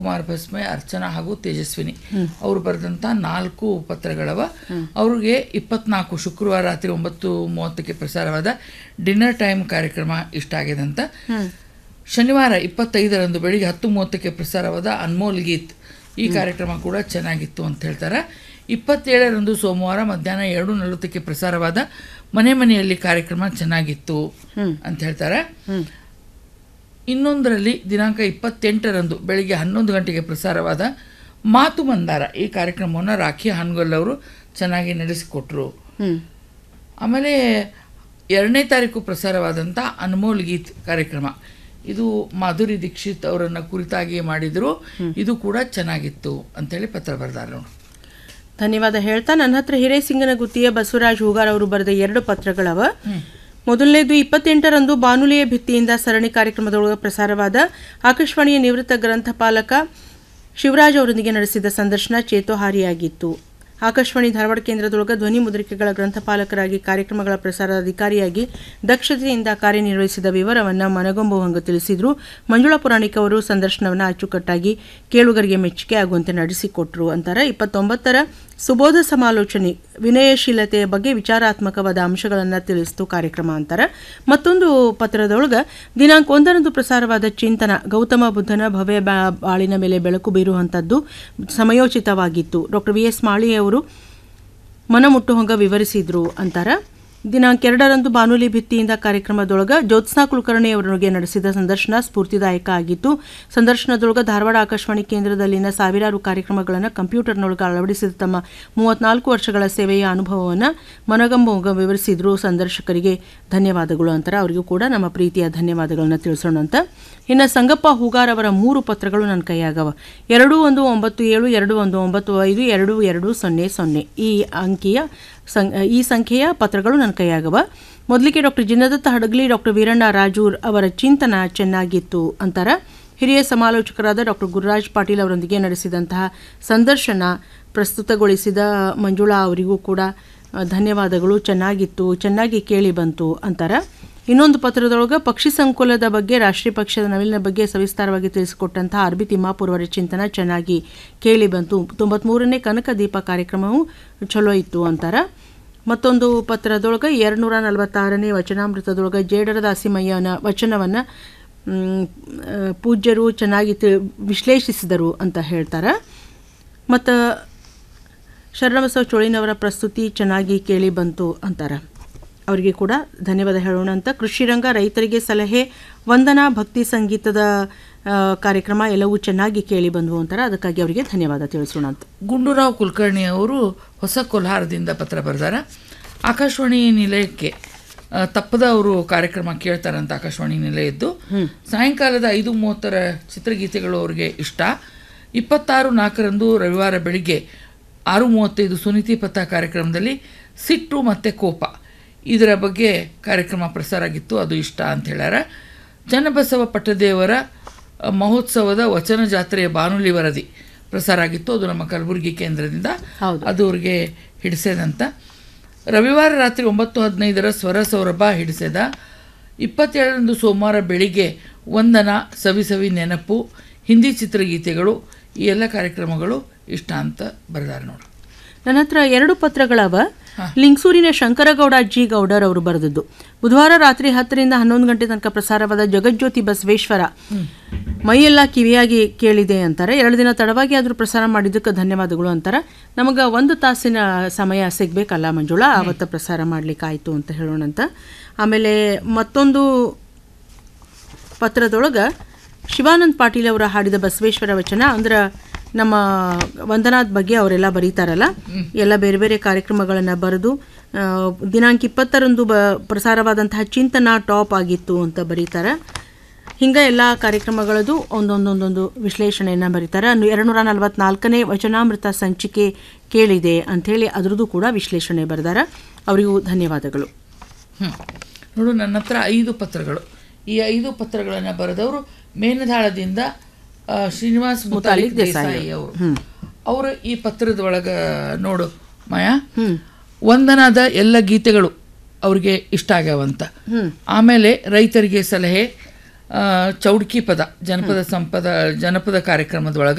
ಕುಮಾರ್ ಭಸ್ಮೆ, ಅರ್ಚನಾ ಹಾಗೂ ತೇಜಸ್ವಿನಿ ಅವರು ಬರೆದಂಥ 4 ಪತ್ರಗಳವ. ಅವ್ರಿಗೆ 24 ಶುಕ್ರವಾರ ರಾತ್ರಿ 9:30ಕ್ಕೆ ಪ್ರಸಾರವಾದ ಡಿನ್ನರ್ ಟೈಮ್ ಕಾರ್ಯಕ್ರಮ ಇಷ್ಟ ಆಗಿದೆ ಅಂತ. ಶನಿವಾರ 25ರಂದು ಬೆಳಿಗ್ಗೆ 10:30ಕ್ಕೆ ಪ್ರಸಾರವಾದ ಅನ್ಮೋಲ್ ಗೀತ್ ಈ ಕಾರ್ಯಕ್ರಮ ಕೂಡ ಚೆನ್ನಾಗಿತ್ತು ಅಂತ ಹೇಳ್ತಾರೆ. 27ರಂದು ಸೋಮವಾರ ಮಧ್ಯಾಹ್ನ 2:40ಕ್ಕೆ ಪ್ರಸಾರವಾದ ಮನೆ ಮನೆಯಲ್ಲಿ ಕಾರ್ಯಕ್ರಮ ಚೆನ್ನಾಗಿತ್ತು ಅಂತ ಹೇಳ್ತಾರೆ. ಇನ್ನೊಂದರಲ್ಲಿ ದಿನಾಂಕ 28ರಂದು ಬೆಳಿಗ್ಗೆ 11 ಗಂಟೆಗೆ ಪ್ರಸಾರವಾದ ಮಾತು ಮಂದಾರ ಈ ಕಾರ್ಯಕ್ರಮವನ್ನು ರಾಖಿ ಹಾನ್ಗಲ್ ಅವರು ಚೆನ್ನಾಗಿ ನಡೆಸಿಕೊಟ್ರು. ಆಮೇಲೆ 2ನೇ ತಾರೀಕು ಪ್ರಸಾರವಾದಂಥ ಅನ್ಮೋಲ್ ಗೀತ್ ಕಾರ್ಯಕ್ರಮ, ಇದು ಮಾಧುರಿ ದೀಕ್ಷಿತ್ ಅವರನ್ನು ಕುರಿತಾಗಿ ಮಾಡಿದ್ರು, ಇದು ಕೂಡ ಚೆನ್ನಾಗಿತ್ತು ಅಂತೇಳಿ ಪತ್ರ ಬರೆದಾರೆ ನೋಡಿ. ಧನ್ಯವಾದ ಹೇಳ್ತಾ ನನ್ನ ಹತ್ರ ಹಿರೇಸಿಂಗನಗುತ್ತಿಯ ಬಸವರಾಜ್ ಹೂಗಾರ್ ಅವರು ಬರೆದ 2 ಪತ್ರಗಳವ. ಮೊದಲನೇದು 28ರಂದು ಬಾನುಲಿಯ ಭಿತ್ತಿಯಿಂದ ಸರಣಿ ಕಾರ್ಯಕ್ರಮದೊಳಗೆ ಪ್ರಸಾರವಾದ ಆಕಾಶವಾಣಿಯ ನಿವೃತ್ತ ಗ್ರಂಥಪಾಲಕ ಶಿವರಾಜ್ ಅವರೊಂದಿಗೆ ನಡೆಸಿದ ಸಂದರ್ಶನ ಚೇತೋಹಾರಿಯಾಗಿತ್ತು. ಆಕಾಶವಾಣಿ ಧಾರವಾಡ ಕೇಂದ್ರದೊಳಗೆ ಧ್ವನಿ ಮುದ್ರಿಕೆಗಳ ಗ್ರಂಥಪಾಲಕರಾಗಿ ಕಾರ್ಯಕ್ರಮಗಳ ಪ್ರಸಾರದ ಅಧಿಕಾರಿಯಾಗಿ ದಕ್ಷತೆಯಿಂದ ಕಾರ್ಯನಿರ್ವಹಿಸಿದ ವಿವರವನ್ನು ಮನಗೊಂಬುವಂಗೆ ತಿಳಿಸಿದರು. ಮಂಜುಳಾ ಪುರಾಣಿಕ್ ಅವರು ಸಂದರ್ಶನವನ್ನು ಅಚ್ಚುಕಟ್ಟಾಗಿ ಕೇಳುಗರಿಗೆ ಮೆಚ್ಚುಗೆ ಆಗುವಂತೆ ನಡೆಸಿಕೊಟ್ರು ಅಂತಾರೆ. 29ರ ಸುಬೋಧ ಸಮಾಲೋಚನೆ ವಿನಯಶೀಲತೆಯ ಬಗ್ಗೆ ವಿಚಾರಾತ್ಮಕವಾದ ಅಂಶಗಳನ್ನು ತಿಳಿಸಿತು ಕಾರ್ಯಕ್ರಮ ಅಂತಾರೆ. ಮತ್ತೊಂದು ಪತ್ರದೊಳಗೆ ದಿನಾಂಕ 1ರಂದು ಪ್ರಸಾರವಾದ ಚಿಂತನ ಗೌತಮ ಬುದ್ಧನ ಭವ್ಯ ಬಾಳಿನ ಮೇಲೆ ಬೆಳಕು ಬೀರುವಂಥದ್ದು ಸಮಯೋಚಿತವಾಗಿತ್ತು. ಡಾಕ್ಟರ್ ವಿ ಎಸ್ ಮಾಳಿ ಅವರು ಮನಮುಟ್ಟುಹೊಂಗ ವಿವರಿಸಿದ್ರು ಅಂತಾರೆ. ದಿನಾಂಕ 2ರಂದು ಬಾನುಲಿ ಭಿತ್ತಿಯಿಂದ ಕಾರ್ಯಕ್ರಮದೊಳಗೆ ಜ್ಯೋತ್ಸ್ನಾ ಕುಲಕರ್ಣಿ ಅವರೊಂದಿಗೆ ನಡೆಸಿದ ಸಂದರ್ಶನ ಸ್ಫೂರ್ತಿದಾಯಕ ಆಗಿತ್ತು. ಸಂದರ್ಶನದೊಳಗೆ ಧಾರವಾಡ ಆಕಾಶವಾಣಿ ಕೇಂದ್ರದಲ್ಲಿನ ಸಾವಿರಾರು ಕಾರ್ಯಕ್ರಮಗಳನ್ನು ಕಂಪ್ಯೂಟರ್ನೊಳಗೆ ಅಳವಡಿಸಿದ ತಮ್ಮ 34 ವರ್ಷಗಳ ಸೇವೆಯ ಅನುಭವವನ್ನು ಮನಗಂಬ ವಿವರಿಸಿದ್ರು. ಸಂದರ್ಶಕರಿಗೆ ಧನ್ಯವಾದಗಳು ಅಂತಾರೆ. ಅವರಿಗೂ ಕೂಡ ನಮ್ಮ ಪ್ರೀತಿಯ ಧನ್ಯವಾದಗಳನ್ನ ತಿಳಿಸೋಣ ಅಂತ. ಇನ್ನು ಸಂಗಪ್ಪ ಹೂಗಾರ್ ಅವರ 3 ಪತ್ರಗಳು ನನ್ನ ಕೈಯಾಗವ. 2197 2195 2200 ಈ ಸಂಖ್ಯೆಯ ಪತ್ರಗಳು ನನ್ನ ಕೈಯಾಗವ. ಮೊದಲಿಗೆ ಡಾಕ್ಟರ್ ಜಿನ್ನದತ್ತ ಹಡಗಲಿ, ಡಾಕ್ಟರ್ ವೀರಣ್ಣ ರಾಜೂರ್ ಅವರ ಚಿಂತನ ಚೆನ್ನಾಗಿತ್ತು ಅಂತಾರೆ. ಹಿರಿಯ ಸಮಾಲೋಚಕರಾದ ಡಾಕ್ಟರ್ ಗುರುರಾಜ್ ಪಾಟೀಲ್ ಅವರೊಂದಿಗೆ ನಡೆಸಿದಂತಹ ಸಂದರ್ಶನ ಪ್ರಸ್ತುತಗೊಳಿಸಿದ ಮಂಜುಳಾ ಅವರಿಗೂ ಕೂಡ ಧನ್ಯವಾದಗಳು, ಚೆನ್ನಾಗಿತ್ತು, ಚೆನ್ನಾಗಿ ಕೇಳಿ ಬಂತು ಅಂತಾರೆ. ಇನ್ನೊಂದು ಪತ್ರದೊಳಗೆ ಪಕ್ಷಿ ಸಂಕುಲದ ಬಗ್ಗೆ, ರಾಷ್ಟ್ರೀಯ ಪಕ್ಷದ ನವಿಲಿನ ಬಗ್ಗೆ ಸವಿಸ್ತಾರವಾಗಿ ತಿಳಿಸಿಕೊಟ್ಟಂತಹ ಆರ್ ಬಿ ತಿಮ್ಮಾಪುರ್ ಅವರ ಚಿಂತನ ಚೆನ್ನಾಗಿ ಕೇಳಿ ಬಂತು. 93ನೇ ಕನಕ ದೀಪ ಕಾರ್ಯಕ್ರಮವು ಚಲೋ ಇತ್ತು ಅಂತಾರೆ. ಮತ್ತೊಂದು ಪತ್ರದೊಳಗೆ 246ನೇ ವಚನಾಮೃತದೊಳಗೆ ಜೇಡರ ದಾಸಿಮಯ್ಯನ ವಚನವನ್ನು ಪೂಜ್ಯರು ಚೆನ್ನಾಗಿ ವಿಶ್ಲೇಷಿಸಿದರು ಅಂತ ಹೇಳ್ತಾರೆ. ಮತ್ತು ಶರಣಬಸವ ಚೋಳಿನವರ ಪ್ರಸ್ತುತಿ ಚೆನ್ನಾಗಿ ಕೇಳಿ ಬಂತು ಅಂತಾರೆ. ಅವರಿಗೆ ಕೂಡ ಧನ್ಯವಾದ ಹೇಳೋಣ ಅಂತ. ಕೃಷಿರಂಗ, ರೈತರಿಗೆ ಸಲಹೆ, ವಂದನಾ, ಭಕ್ತಿ ಸಂಗೀತದ ಕಾರ್ಯಕ್ರಮ ಎಲ್ಲವೂ ಚೆನ್ನಾಗಿ ಕೇಳಿ ಬಂದವು ಅಂತಾರೆ. ಅದಕ್ಕಾಗಿ ಅವರಿಗೆ ಧನ್ಯವಾದ ತಿಳಿಸೋಣ ಅಂತ. ಗುಂಡೂರಾವ್ ಕುಲಕರ್ಣಿ ಅವರು ಹೊಸ ಕೋಲಾರದಿಂದ ಪತ್ರ ಬರೆದಾರ. ಆಕಾಶವಾಣಿ ನಿಲಯಕ್ಕೆ ತಪ್ಪದ ಅವರು ಕಾರ್ಯಕ್ರಮ ಕೇಳ್ತಾರಂತ ಆಕಾಶವಾಣಿ ನಿಲಯದ್ದು. ಸಾಯಂಕಾಲದ 5:30ರ ಚಿತ್ರಗೀತೆಗಳು ಅವ್ರಿಗೆ ಇಷ್ಟ. 26/4ರಂದು ರವಿವಾರ ಬೆಳಿಗ್ಗೆ 6:35 ಸುನೀತಿ ಪಥ ಕಾರ್ಯಕ್ರಮದಲ್ಲಿ ಸಿಟ್ಟು ಮತ್ತು ಕೋಪ ಇದರ ಬಗ್ಗೆ ಕಾರ್ಯಕ್ರಮ ಪ್ರಸಾರ ಆಗಿತ್ತು, ಅದು ಇಷ್ಟ ಅಂತ ಹೇಳ್ಯಾರ. ಚನ್ನಬಸವ ಪಟ್ಟದೇವರ ಮಹೋತ್ಸವದ ವಚನ ಜಾತ್ರೆಯ ಬಾನುಲಿ ವರದಿ ಪ್ರಸಾರ ಆಗಿತ್ತು, ಅದು ನಮ್ಮ ಕಲಬುರಗಿ ಕೇಂದ್ರದಿಂದ, ಅದು ಅವ್ರಿಗೆ ಹಿಡಿಸೇದಂತ. ರವಿವಾರ ರಾತ್ರಿ 9:15ರ ಸ್ವರ ಸೌರಭ ಹಿಡಿಸೇದ. 27ರಂದು ಸೋಮವಾರ ಬೆಳಿಗ್ಗೆ ವಂದನಾ, ಸವಿ ನೆನಪು, ಹಿಂದಿ ಚಿತ್ರಗೀತೆಗಳು, ಈ ಎಲ್ಲ ಕಾರ್ಯಕ್ರಮಗಳು ಇಷ್ಟ ಅಂತ ಬರೆದಾರೆ ನೋಡಿ. ನನ್ನ ಹತ್ರ 2 ಪತ್ರಗಳವ. ಲಿಂಗಸೂರಿನ ಶಂಕರಗೌಡ ಜಿ ಗೌಡರ್ ಅವರು ಬರೆದದ್ದು. ಬುಧವಾರ ರಾತ್ರಿ 10ರಿಂದ 11 ಗಂಟೆ ತನಕ ಪ್ರಸಾರವಾದ ಜಗಜ್ಯೋತಿ ಬಸವೇಶ್ವರ ಮೈಯೆಲ್ಲ ಕಿವಿಯಾಗಿ ಕೇಳಿದೆ ಅಂತಾರೆ. 2 ದಿನ ತಡವಾಗಿ ಆದರೂ ಪ್ರಸಾರ ಮಾಡಿದ್ದಕ್ಕೆ ಧನ್ಯವಾದಗಳು ಅಂತಾರೆ. ನಮಗೆ 1 ತಾಸಿನ ಸಮಯ ಸಿಗಬೇಕಲ್ಲ ಮಂಜುಳಾ, ಆವತ್ತು ಪ್ರಸಾರ ಮಾಡಲಿಕ್ಕಾಯಿತು ಅಂತ ಹೇಳೋಣಂತ. ಆಮೇಲೆ ಮತ್ತೊಂದು ಪತ್ರದೊಳಗೆ ಶಿವಾನಂದ್ ಪಾಟೀಲ್ ಅವರ ಹಾಡಿದ ಬಸವೇಶ್ವರ ವಚನ, ಅಂದ್ರೆ ನಮ್ಮ ವಂದನಾದ ಬಗ್ಗೆ ಅವರೆಲ್ಲ ಬರೀತಾರಲ್ಲ, ಎಲ್ಲ ಬೇರೆ ಬೇರೆ ಕಾರ್ಯಕ್ರಮಗಳನ್ನು ಬರೆದು ದಿನಾಂಕ 20ರಂದು ಪ್ರಸಾರವಾದಂತಹ ಚಿಂತನ ಟಾಪ್ ಆಗಿತ್ತು ಅಂತ ಬರೀತಾರೆ. ಹಿಂಗೆ ಎಲ್ಲ ಕಾರ್ಯಕ್ರಮಗಳದ್ದು ಒಂದೊಂದೊಂದೊಂದು ವಿಶ್ಲೇಷಣೆಯನ್ನು ಬರೀತಾರೆ. 244ನೇ ವಚನಾಮೃತ ಸಂಚಿಕೆ ಕೇಳಿದೆ ಅಂಥೇಳಿ ಅದರದ್ದು ಕೂಡ ವಿಶ್ಲೇಷಣೆ ಬರೆದಾರೆ. ಅವರಿಗೂ ಧನ್ಯವಾದಗಳು. ನೋಡು, ನನ್ನ ಹತ್ರ 5 ಪತ್ರಗಳು. ಈ 5 ಪತ್ರಗಳನ್ನು ಬರೆದವರು ಮೇನದಾಳದಿಂದ ಶ್ರೀನಿವಾಸ್ ಮುತಾಲಿಕ್ ದೇಸಾಯಿ ಅವರು ಈ ಪತ್ರದೊಳಗೆ ನೋಡು ಮಾಯಾ, ವಂದನಾದ ಎಲ್ಲ ಗೀತೆಗಳು ಅವ್ರಿಗೆ ಇಷ್ಟ ಆಗ್ಯಾವಂತ. ಆಮೇಲೆ ರೈತರಿಗೆ ಸಲಹೆ, ಚೌಡ್ಕಿ ಪದ ಜನಪದ ಕಾರ್ಯಕ್ರಮದೊಳಗೆ